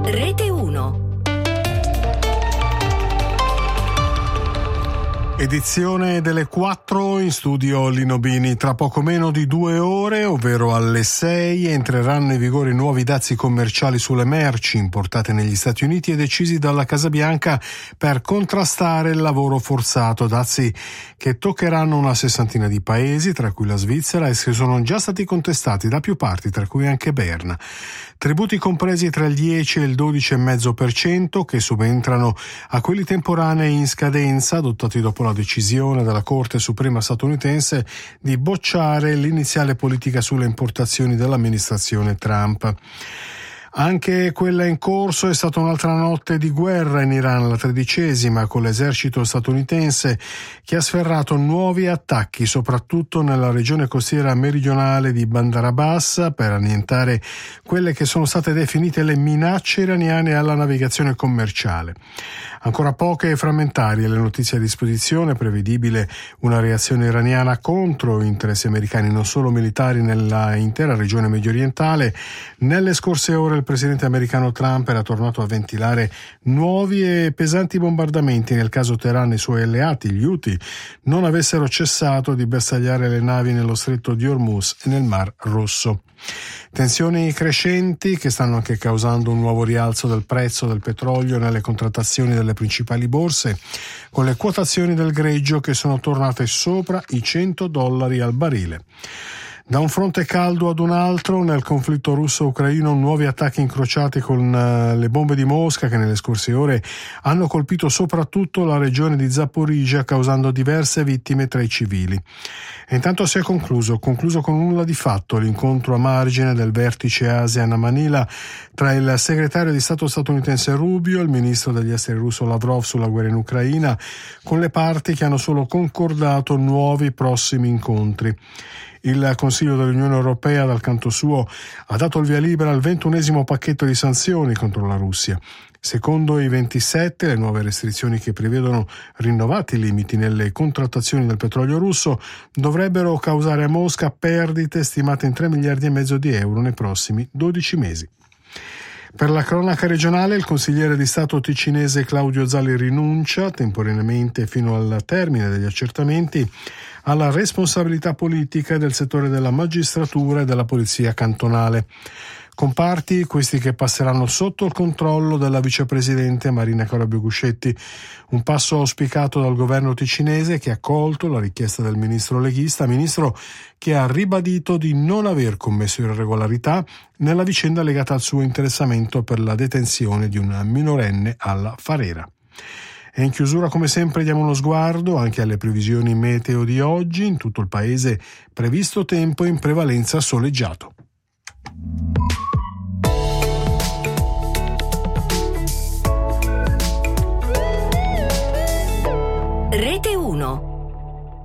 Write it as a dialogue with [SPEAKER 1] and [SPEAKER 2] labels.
[SPEAKER 1] Rete 1.
[SPEAKER 2] Edizione delle 4, in studio Lino Bini. Tra poco meno di 2 ore, ovvero alle 6, entreranno in vigore i nuovi dazi commerciali sulle merci importate negli Stati Uniti e decisi dalla Casa Bianca per contrastare il lavoro forzato, dazi che toccheranno una sessantina di paesi, tra cui la Svizzera, e che sono già stati contestati da più parti, tra cui anche Berna. Tributi compresi tra il 10 e il 12,5% che subentrano a quelli temporanei in scadenza, adottati dopo la decisione della Corte Suprema statunitense di bocciare l'iniziale politica sulle importazioni dell'amministrazione Trump. Anche quella in corso è stata un'altra notte di guerra in Iran, la 13ª, con l'esercito statunitense che ha sferrato nuovi attacchi, soprattutto nella regione costiera meridionale di Bandar Abbas, per annientare quelle che sono state definite le minacce iraniane alla navigazione commerciale. Ancora poche e frammentarie le notizie a disposizione, prevedibile una reazione iraniana contro interessi americani non solo militari nella intera regione mediorientale. Nelle scorse ore il presidente americano Trump era tornato a ventilare nuovi e pesanti bombardamenti nel caso Teheran e i suoi alleati, gli Houthi, non avessero cessato di bersagliare le navi nello stretto di Hormuz e nel Mar Rosso. Tensioni crescenti che stanno anche causando un nuovo rialzo del prezzo del petrolio nelle contrattazioni delle principali borse, con le quotazioni del greggio che sono tornate sopra i $100 al barile. Da un fronte caldo ad un altro, nel conflitto russo-ucraino, nuovi attacchi incrociati con le bombe di Mosca che nelle scorse ore hanno colpito soprattutto la regione di Zaporizhzhia, causando diverse vittime tra i civili. E intanto si è concluso con nulla di fatto l'incontro a margine del vertice ASEAN a Manila tra il segretario di Stato statunitense Rubio e il ministro degli esteri russo Lavrov sulla guerra in Ucraina, con le parti che hanno solo concordato nuovi prossimi incontri. Il Consiglio dell'Unione Europea, dal canto suo, ha dato il via libera al 21° pacchetto di sanzioni contro la Russia. Secondo i 27, le nuove restrizioni che prevedono rinnovati limiti nelle contrattazioni del petrolio russo dovrebbero causare a Mosca perdite stimate in 3,5 miliardi di euro nei prossimi 12 mesi. Per la cronaca regionale, il consigliere di Stato ticinese Claudio Zali rinuncia temporaneamente fino al termine degli accertamenti alla responsabilità politica del settore della magistratura e della polizia cantonale. Comparti questi che passeranno sotto il controllo della vicepresidente Marina Carabio Guscetti, un passo auspicato dal governo ticinese che ha accolto la richiesta del ministro leghista, ministro che ha ribadito di non aver commesso irregolarità nella vicenda legata al suo interessamento per la detenzione di un minorenne alla Farera. E in chiusura, come sempre, diamo uno sguardo anche alle previsioni meteo di oggi. In tutto il paese previsto tempo in prevalenza soleggiato.
[SPEAKER 1] Rete 1.